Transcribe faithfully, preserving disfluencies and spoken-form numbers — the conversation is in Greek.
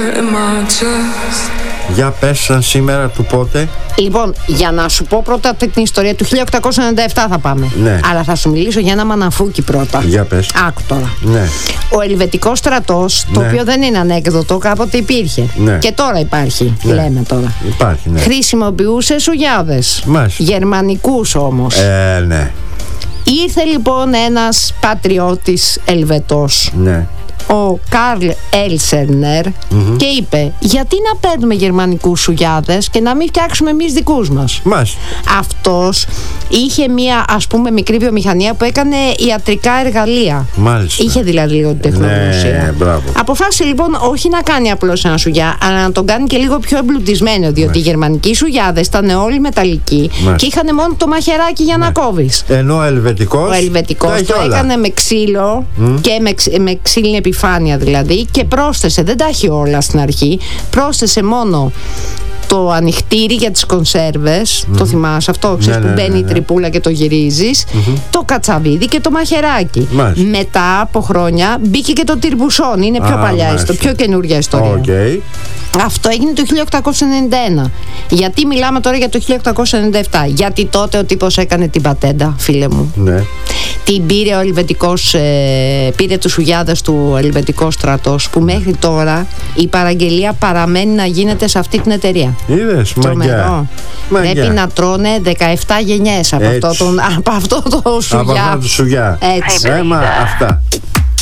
Για πες σαν σήμερα του πότε. Λοιπόν, για να σου πω πρώτα την ιστορία του χίλια οκτακόσια ενενήντα επτά θα πάμε. Ναι. Αλλά θα σου μιλήσω για ένα μαναφούκι πρώτα. Για πες. Άκου τώρα. Ναι. Ο Ελβετικός στρατός, το Ναι. οποίο δεν είναι ανέκδοτο, κάποτε υπήρχε. Ναι. Και τώρα υπάρχει, Ναι. λέμε τώρα. Υπάρχει, ναι. Χρησιμοποιούσε σουγιάδες. Μάλιστα. Γερμανικούς όμως. Ε, ναι. Ήρθε λοιπόν ένας πατριώτης Ελβετός, Ναι. ο Καρλ Έλσερνερ, Mm-hmm. και είπε: γιατί να παίρνουμε γερμανικούς σουγιάδες και να μην φτιάξουμε εμείς δικούς μας. Μάλιστα. Αυτός είχε μία, ας πούμε, μικρή βιομηχανία που έκανε ιατρικά εργαλεία. Μάλιστα. Είχε δηλαδή λίγο τεχνογνωσία. Ναι, μπράβο. Αποφάσισε λοιπόν όχι να κάνει απλώς ένα σουγιά, αλλά να τον κάνει και λίγο πιο εμπλουτισμένο, διότι οι γερμανικοί σουγιάδες ήταν όλοι μεταλλικοί. Μάλιστα. Και είχαν μόνο το μαχαιράκι για να κόβεις. Ενώ ο Ελβετικός Ο Ελβετικός το έκανε με ξύλο mm. και με, ξ, με ξύλινη επιφάνεια δηλαδή, και πρόσθεσε, δεν τα έχει όλα στην αρχή, πρόσθεσε μόνο το ανοιχτήρι για τις κονσέρβες, mm. το θυμάσαι αυτό, ξέρεις, ναι, που ναι, μπαίνει ναι, η ναι. τρυπούλα και το γυρίζεις, mm-hmm. το κατσαβίδι και το μαχαιράκι. Μάλιστα. Μετά από χρόνια μπήκε και το τυρμπουσόν, είναι πιο Α, παλιά ιστορία, πιο καινούργια ιστορία. Okay. Αυτό έγινε το χίλια οκτακόσια ενενήντα ένα. Γιατί μιλάμε τώρα για το χίλια οκτακόσια ενενήντα επτά? Γιατί τότε ο τύπος έκανε την πατέντα, φίλε μου. Ναι. Την πήρε ο Ελβετικός, ε, πήρε τους σουγιάδες του Ελβετικός στρατός, που μέχρι τώρα η παραγγελία παραμένει να γίνεται σε αυτή την εταιρεία. Είδες, μαγιά. Πρέπει να τρώνε δεκαεπτά γενιές από αυτό, τον, από αυτό το σουγιά. Από αυτό το σουγιά. Έτσι. Έμα, αυτά.